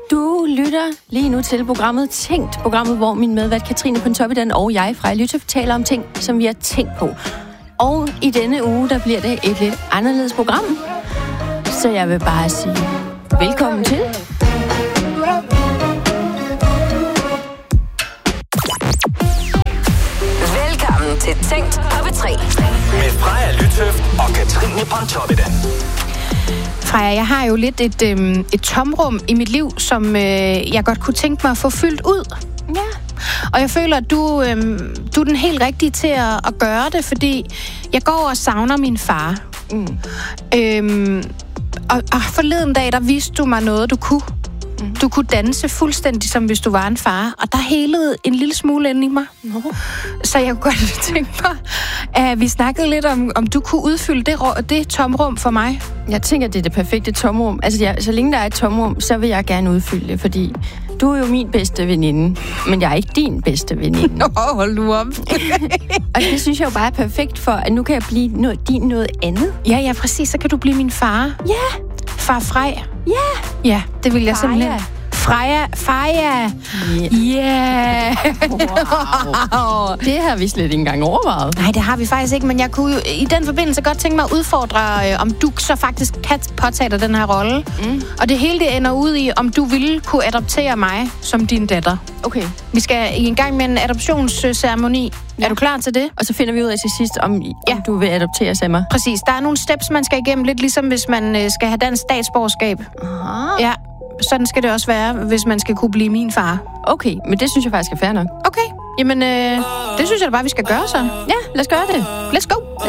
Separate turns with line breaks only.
Du lytter lige nu til programmet Tænkt. Programmet, hvor min medvært Katrine Pontoppidan og jeg fra Lytøf taler om ting, som vi har tænkt på. Og i denne uge, der bliver det et lidt anderledes program. Så jeg vil bare sige velkommen til.
Velkommen til Tænkt på P3.
Med Freja Lytøf og Katrine Pontoppidan.
Freja, jeg har jo lidt et tomrum i mit liv, som jeg godt kunne tænke mig at få fyldt ud.
Ja.
Og jeg føler, at du er den helt rigtige til at gøre det, fordi jeg går og savner min far. Og forleden dag, der viste du mig noget, du kunne. Du kunne danse fuldstændig, som hvis du var en far. Og der helede en lille smule inde i mig. Så jeg kunne godt tænke mig, at vi snakkede lidt om du kunne udfylde det tomrum for mig.
Jeg tænker, det er det perfekte tomrum. Altså, så længe der er et tomrum, så vil jeg gerne udfylde det, fordi du er jo min bedste veninde, men jeg er ikke din bedste veninde.
Hold nu op.
Og det synes jeg jo bare er perfekt for, at nu kan jeg blive noget andet.
Ja, præcis. Så kan du blive min far.
Ja.
Far Frej.
Ja.
Ja, det vil jeg simpelthen. Freja. Yeah.
Wow. Det har vi slet ikke engang overvejet.
Nej, det har vi faktisk ikke, men jeg kunne i den forbindelse godt tænke mig at udfordre, om du så faktisk kan påtage dig den her rolle. Og det hele det ender ud i, om du ville kunne adoptere mig som din datter.
Okay.
Vi skal i en gang med en adoptionsceremoni. Ja. Er du klar til det?
Og så finder vi ud af til sidst, om du vil adopteres af mig.
Præcis. Der er nogle steps, man skal igennem, lidt ligesom hvis man skal have dansk statsborgerskab.
Aha.
Ja, sådan skal det også være, hvis man skal kunne blive min far.
Okay, men det synes jeg faktisk er fair nok.
Okay, jamen det synes jeg da bare, vi skal gøre så.
Ja, lad os gøre det.
Let's go.